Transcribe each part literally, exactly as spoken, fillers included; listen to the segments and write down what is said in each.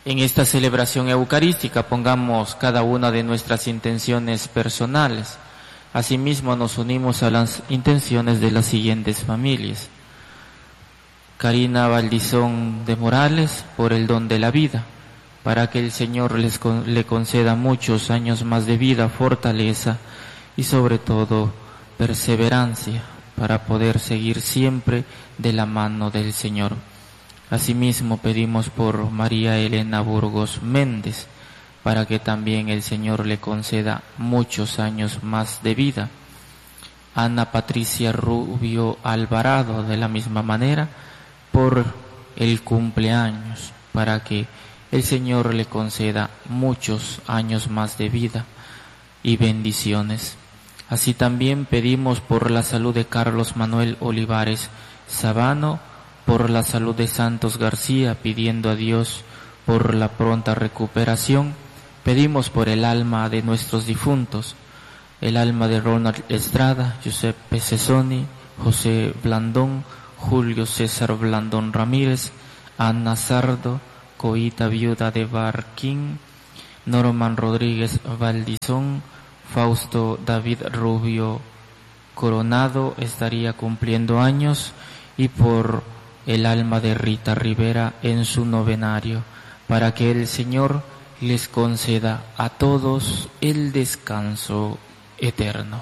En esta celebración eucarística pongamos cada una de nuestras intenciones personales. Asimismo nos unimos a las intenciones de las siguientes familias. Karina Valdizón de Morales, por el don de la vida, para que el Señor les con, le conceda muchos años más de vida, fortaleza y sobre todo perseverancia para poder seguir siempre de la mano del Señor. Asimismo pedimos por María Elena Burgos Méndez, para que también el Señor le conceda muchos años más de vida. Ana Patricia Rubio Alvarado, de la misma manera, por el cumpleaños, para que el Señor le conceda muchos años más de vida y bendiciones. Así también pedimos por la salud de Carlos Manuel Olivares Sabano, por la salud de Santos García, pidiendo a Dios por la pronta recuperación. Pedimos por el alma de nuestros difuntos, el alma de Ronald Estrada, Giuseppe Cesoni, José Blandón, Julio César Blandón Ramírez, Ana Sardo, Coita viuda de Barquín, Norman Rodríguez Valdizón, Fausto David Rubio Coronado estaría cumpliendo años, y por el alma de Rita Rivera en su novenario, para que el Señor les conceda a todos el descanso eterno.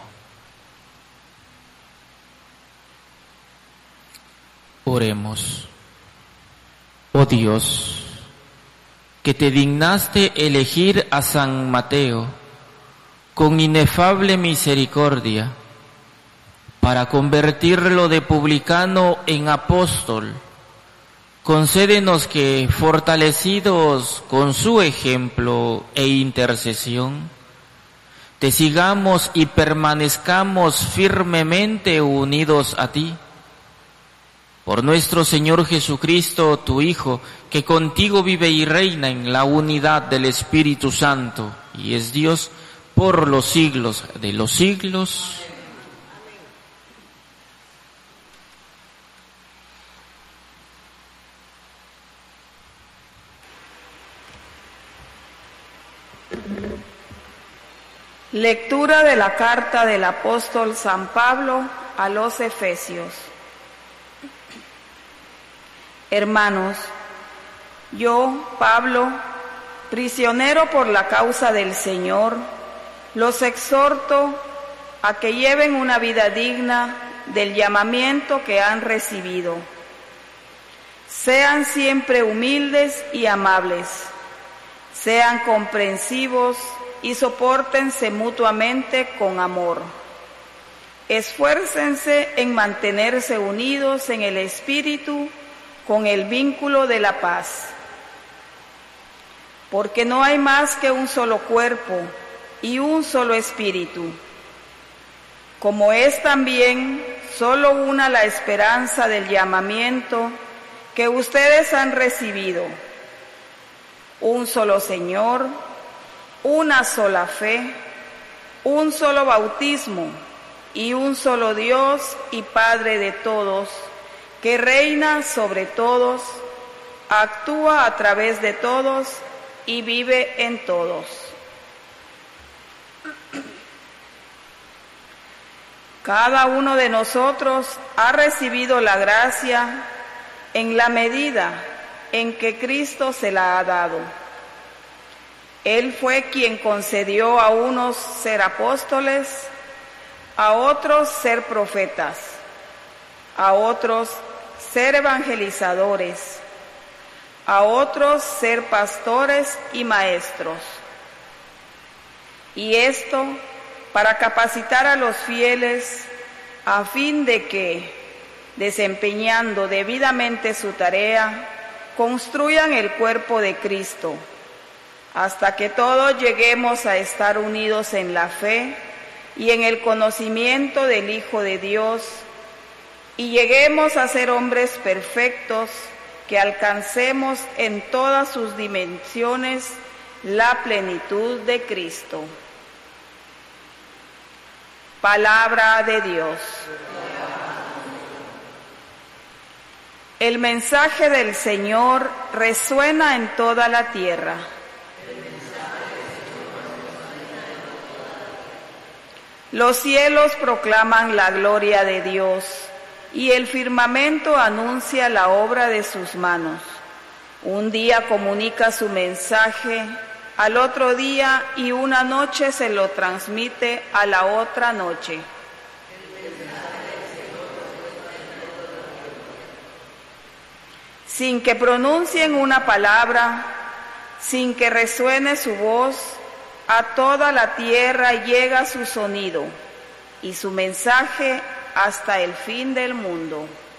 Oremos. Oh Dios, que te dignaste elegir a San Mateo con inefable misericordia para convertirlo de publicano en apóstol, concédenos que, fortalecidos con su ejemplo e intercesión, te sigamos y permanezcamos firmemente unidos a ti. Por nuestro Señor Jesucristo, tu Hijo, que contigo vive y reina en la unidad del Espíritu Santo, y es Dios por los siglos de los siglos. Lectura de la carta del apóstol San Pablo a los Efesios. Hermanos, yo, Pablo, prisionero por la causa del Señor, los exhorto a que lleven una vida digna del llamamiento que han recibido. Sean siempre humildes y amables, sean comprensivos y sopórtense mutuamente con amor. Esfuércense en mantenerse unidos en el Espíritu con el vínculo de la paz. Porque no hay más que un solo cuerpo y un solo espíritu. Como es también solo una la esperanza del llamamiento que ustedes han recibido. Un solo Señor, una sola fe, un solo bautismo y un solo Dios y Padre de todos, que reina sobre todos, actúa a través de todos y vive en todos. Cada uno de nosotros ha recibido la gracia en la medida en que Cristo se la ha dado. Él fue quien concedió a unos ser apóstoles, a otros ser profetas, a otros ser evangelizadores, a otros ser pastores y maestros. Y esto para capacitar a los fieles a fin de que, desempeñando debidamente su tarea, construyan el cuerpo de Cristo, hasta que todos lleguemos a estar unidos en la fe y en el conocimiento del Hijo de Dios, y lleguemos a ser hombres perfectos, que alcancemos en todas sus dimensiones la plenitud de Cristo. Palabra de Dios. El mensaje del Señor resuena en toda la tierra. Los cielos proclaman la gloria de Dios, y el firmamento anuncia la obra de sus manos. Un día comunica su mensaje al otro día, y una noche se lo transmite a la otra noche. Sin que pronuncien una palabra, sin que resuene su voz, a toda la tierra llega su sonido y su mensaje hasta el fin del mundo.